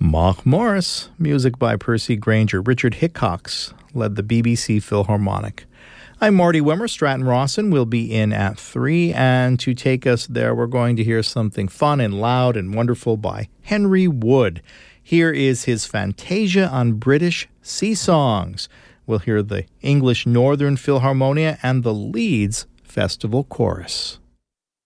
Mark Morris, music by Percy Grainger. Richard Hickox led the BBC Philharmonic. I'm Marty Wimmer. Stratton Rawson will be in at 3, and to take us there, we're going to hear something fun and loud and wonderful by Henry Wood. Here is his Fantasia on British Sea Songs. We'll hear the English Northern Philharmonia and the Leeds Festival Chorus.